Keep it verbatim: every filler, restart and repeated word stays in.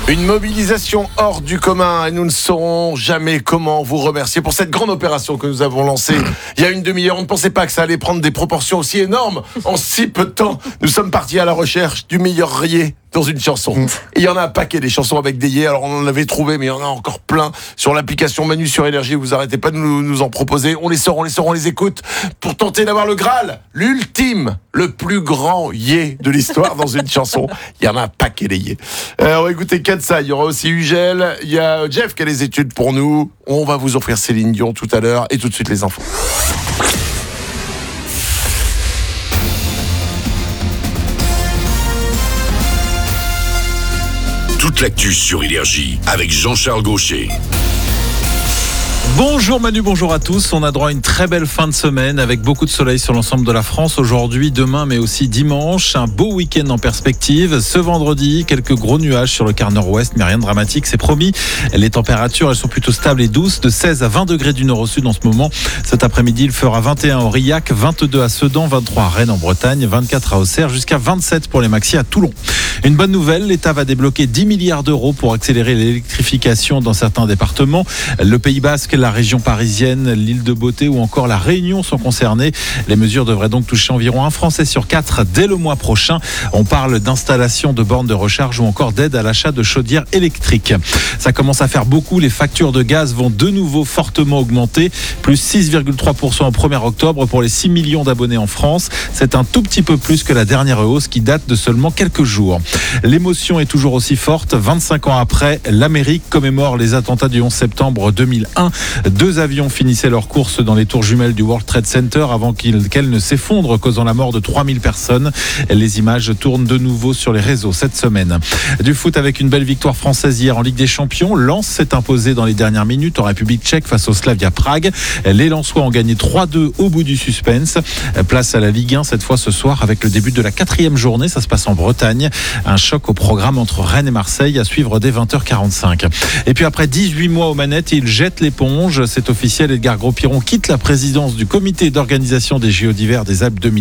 Une mobilisation hors du commun et nous ne saurons jamais comment vous remercier pour cette grande opération que nous avons lancée il y a une demi-heure. On ne pensait pas que ça allait prendre des proportions aussi énormes en si peu de temps. Nous sommes partis à la recherche du meilleur rayé dans une chanson. Et il y en a un paquet des chansons avec des yés. Alors on en avait trouvé, mais il y en a encore plein sur l'application Manu sur Énergie. Vous arrêtez pas de nous, nous en proposer. On les sort, on les sort, on les écoute pour tenter d'avoir le Graal, l'ultime, le plus grand yé de l'histoire dans une chanson. Il y en a un paquet des yés. Euh, on va écouter Katsa. Il y aura aussi Ugel. Il y a Jeff qui a les études pour nous. On va vous offrir Céline Dion tout à l'heure et tout de suite les infos. Toute l'actu sur Énergie avec Jean-Charles Gaucher. Bonjour Manu, bonjour à tous. On a droit à une très belle fin de semaine avec beaucoup de soleil sur l'ensemble de la France aujourd'hui, demain mais aussi dimanche. Un beau week-end en perspective. Ce vendredi, quelques gros nuages sur le quart nord-ouest, mais rien de dramatique, c'est promis. Les températures, elles sont plutôt stables et douces, de seize à vingt degrés du nord au sud en ce moment. Cet après-midi, il fera vingt et un à Aurillac, vingt-deux à Sedan, vingt-trois à Rennes en Bretagne, vingt-quatre à Auxerre, jusqu'à vingt-sept pour les maxi à Toulon. Une bonne nouvelle, l'État va débloquer dix milliards d'euros pour accélérer l'électrification dans certains départements. Le Pays Basque, la région parisienne, l'île de Beauté ou encore la Réunion sont concernés. Les mesures devraient donc toucher environ un Français sur quatre dès le mois prochain. On parle d'installation de bornes de recharge ou encore d'aide à l'achat de chaudières électriques. Ça commence à faire beaucoup. Les factures de gaz vont de nouveau fortement augmenter. Plus six virgule trois pour cent au premier octobre pour les six millions d'abonnés en France. C'est un tout petit peu plus que la dernière hausse qui date de seulement quelques jours. L'émotion est toujours aussi forte. vingt-cinq ans après, l'Amérique commémore les attentats du onze septembre deux mille un. Deux avions finissaient leur course dans les tours jumelles du World Trade Center avant qu'elles ne s'effondrent, causant la mort de trois mille personnes. Les images tournent de nouveau sur les réseaux cette semaine. Du foot avec une belle victoire française hier en Ligue des Champions. Lens s'est imposé dans les dernières minutes en République tchèque face au Slavia Prague. Les Lensois ont gagné trois deux au bout du suspense. Place à la Ligue un cette fois ce soir avec le début de la quatrième journée. Ça se passe en Bretagne. Un choc au programme entre Rennes et Marseille à suivre dès vingt heures quarante-cinq. Et puis après dix-huit mois aux manettes, il jette l'éponge. C'est officiel, Edgar Gros-Piron quitte la présidence du comité d'organisation des J O d'hiver des Alpes deux mille